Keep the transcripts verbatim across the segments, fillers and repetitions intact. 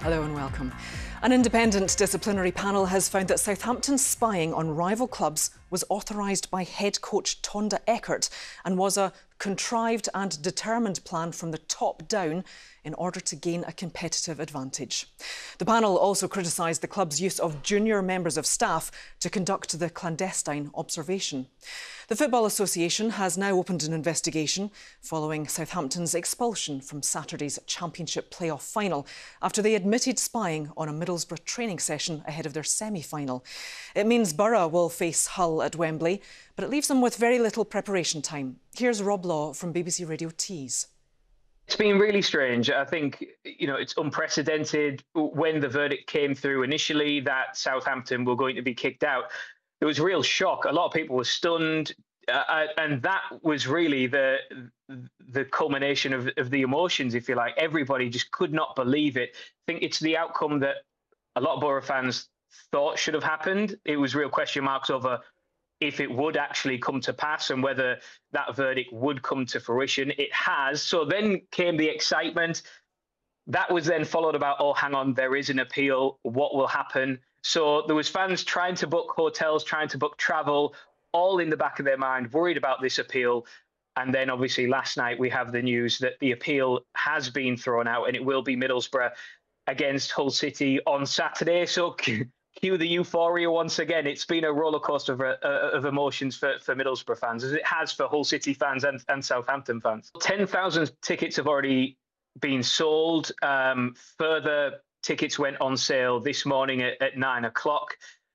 Hello and welcome. An independent disciplinary panel has found that Southampton's spying on rival clubs was authorised by head coach Tonda Eckert and was a contrived and determined plan from the top down in order to gain a competitive advantage. The panel also criticised the club's use of junior members of staff to conduct the clandestine observation. The Football Association has now opened an investigation following Southampton's expulsion from Saturday's Championship playoff final after they admitted spying on a Middlesbrough training session ahead of their semi-final. It means Borough will face Hull at Wembley, but it leaves them with very little preparation time. Here's Rob Law from B B C Radio Tees. It's been really strange. I think, you know, it's unprecedented. When the verdict came through initially that Southampton were going to be kicked out, there was real shock. A lot of people were stunned. Uh, and that was really the the culmination of, of the emotions, if you like. Everybody just could not believe it. I think it's the outcome that a lot of Borough fans thought should have happened. It was real question marks over if it would actually come to pass and whether that verdict would come to fruition. It has. So then came the excitement. That was then followed about, oh, hang on, there is an appeal. What will happen? So there was fans trying to book hotels, trying to book travel, all in the back of their mind, worried about this appeal. And then obviously last night we have the news that the appeal has been thrown out and it will be Middlesbrough against Hull City on Saturday. So cue the euphoria once again. It's been a roller coaster of, uh, of emotions for, for Middlesbrough fans, as it has for Hull City fans and, and Southampton fans. ten thousand tickets have already been sold. Um, further tickets went on sale this morning at, at nine o'clock.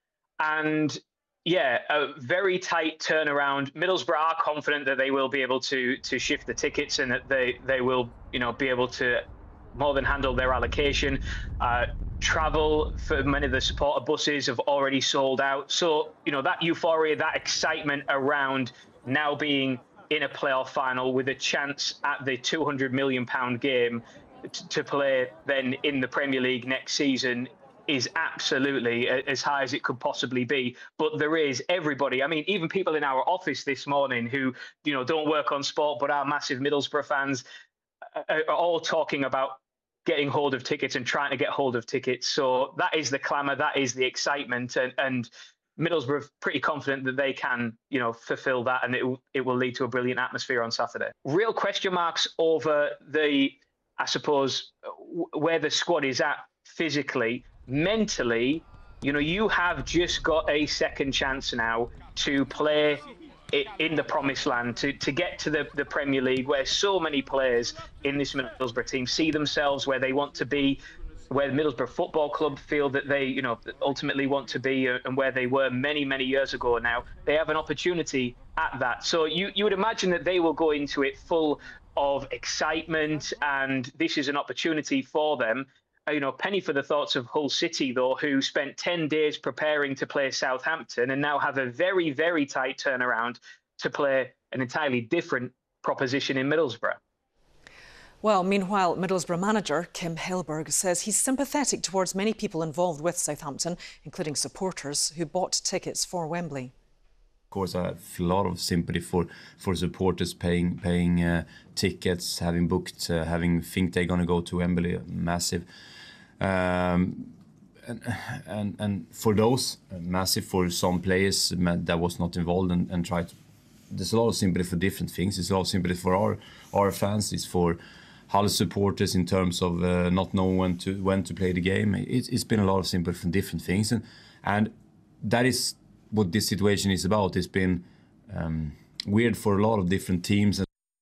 And yeah, a very tight turnaround. Middlesbrough are confident that they will be able to to shift the tickets and that they, they will, you know, be able to more than handle their allocation. Uh, travel for many of the supporter buses have already sold out. So, you know, that euphoria, that excitement around now being in a playoff final with a chance at the two hundred million pound game to play then in the Premier League next season is absolutely as high as it could possibly be. But there is everybody. I mean, even people in our office this morning who, you know, don't work on sport but are massive Middlesbrough fans are all talking about getting hold of tickets and trying to get hold of tickets. So that is the clamour, that is the excitement, and, and Middlesbrough are pretty confident that they can, you know, fulfil that, and it will, it will lead to a brilliant atmosphere on Saturday. Real question marks over the, I suppose, where the squad is at physically. Mentally, you know, you have just got a second chance now to play in the promised land, to, to get to the, the Premier League, where so many players in this Middlesbrough team see themselves where they want to be, where the Middlesbrough Football Club feel that they, you know, ultimately want to be, and where they were many, many years ago now. They have an opportunity at that. So you, you would imagine that they will go into it full of excitement, and this is an opportunity for them. You know, penny for the thoughts of Hull City, though, who spent ten days preparing to play Southampton and now have a very, very tight turnaround to play an entirely different proposition in Middlesbrough. Well, meanwhile, Middlesbrough manager Kim Hellberg says he's sympathetic towards many people involved with Southampton, including supporters who bought tickets for Wembley. Of course, I have a lot of sympathy for for supporters paying paying uh, tickets, having booked, uh, having think they're going to go to Wembley, massive. Um, and, and and for those, uh, massive for some players that was not involved and, and tried to, there's a lot of sympathy for different things. There's a lot of sympathy for our our fans. It's for Hull supporters in terms of uh, not knowing when to when to play the game. It, it's been a lot of sympathy for different things, and and that is what this situation is about. It's been um, weird for a lot of different teams.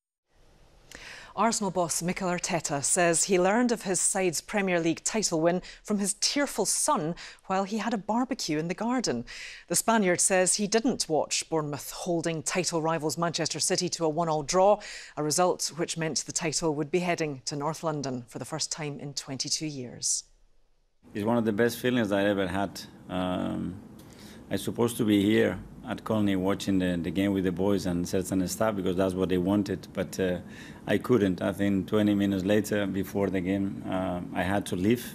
Arsenal boss Mikel Arteta says he learned of his side's Premier League title win from his tearful son while he had a barbecue in the garden. The Spaniard says he didn't watch Bournemouth holding title rivals Manchester City to a one-all draw, a result which meant the title would be heading to North London for the first time in twenty-two years. It's one of the best feelings I ever had. Um, I'm supposed to be here at Colney watching the, the game with the boys and certain staff because that's what they wanted, but uh, I couldn't. I think twenty minutes later, before the game, uh, I had to leave.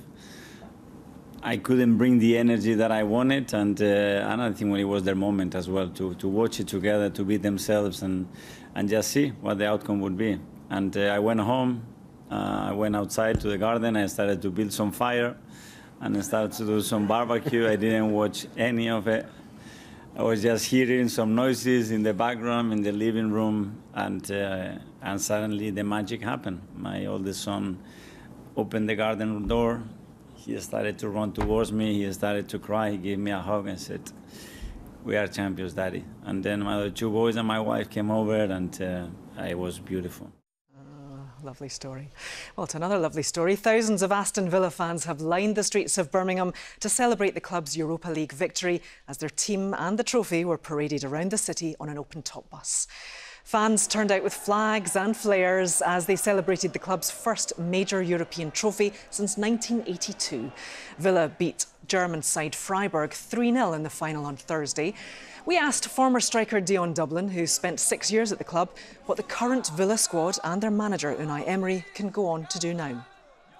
I couldn't bring the energy that I wanted, and, uh, and I think when it was their moment as well to, to watch it together, to be themselves and, and just see what the outcome would be. And uh, I went home, Uh, I went outside to the garden. I started to build some fire and I started to do some barbecue. I didn't watch any of it. I was just hearing some noises in the background in the living room, and uh, and suddenly the magic happened. My oldest son opened the garden door. He started to run towards me. He started to cry. He gave me a hug and said, "We are champions, Daddy." And then my other two boys and my wife came over, and uh, it was beautiful. Lovely story. Well, it's another lovely story. Thousands of Aston Villa fans have lined the streets of Birmingham to celebrate the club's Europa League victory as their team and the trophy were paraded around the city on an open-top bus. Fans turned out with flags and flares as they celebrated the club's first major European trophy since nineteen eighty-two. Villa beat German side Freiburg three nil in the final on Thursday. We asked former striker Dion Dublin, who spent six years at the club, what the current Villa squad and their manager Unai Emery can go on to do now.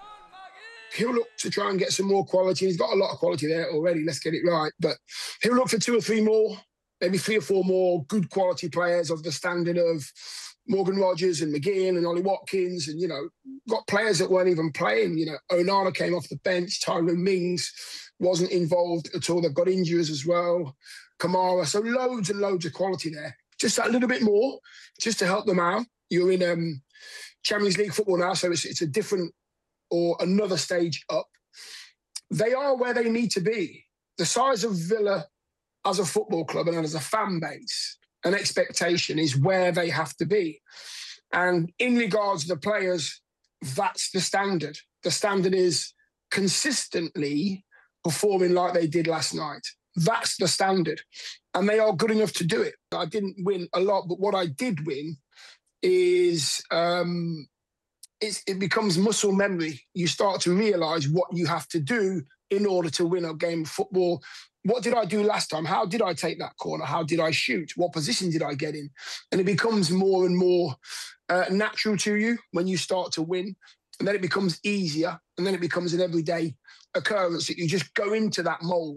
He'll look to try and get some more quality. He's got a lot of quality there already, let's get it right. But he'll look for two or three more, maybe three or four more good quality players of the standard of Morgan Rogers and McGinn and Ollie Watkins. And, you know, got players that weren't even playing. You know, Onana came off the bench. Tyrone Mings wasn't involved at all. They've got injuries as well. Kamara. So loads and loads of quality there. Just a little bit more, just to help them out. You're in um, Champions League football now, so it's, it's a different or another stage up. They are where they need to be. The size of Villa as a football club and as a fan base, an expectation is where they have to be. And in regards to the players, that's the standard. The standard is consistently performing like they did last night. That's the standard. And they are good enough to do it. I didn't win a lot, but what I did win is um, it's, it becomes muscle memory. You start to realise what you have to do in order to win a game of football. What did I do last time? How did I take that corner? How did I shoot? What position did I get in? And it becomes more and more uh, natural to you when you start to win. And then it becomes easier. And then it becomes an everyday occurrence that you just go into that mould.